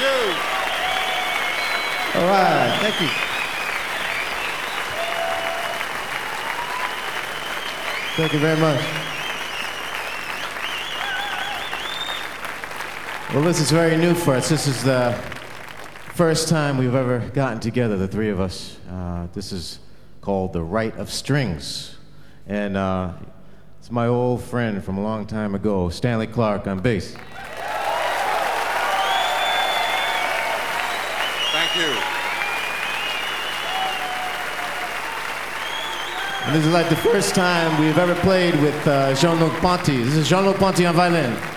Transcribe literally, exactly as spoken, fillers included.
you. All right, thank you. Thank you very much. Well, this is very new for us. This is the first time we've ever gotten together, the three of us. Uh, this is called The Rite of Strings. And uh, it's my old friend from a long time ago, Stanley Clarke on bass. Thank you. And this is like the first time we've ever played with uh, Jean-Luc Ponty. This is Jean-Luc Ponty on violin.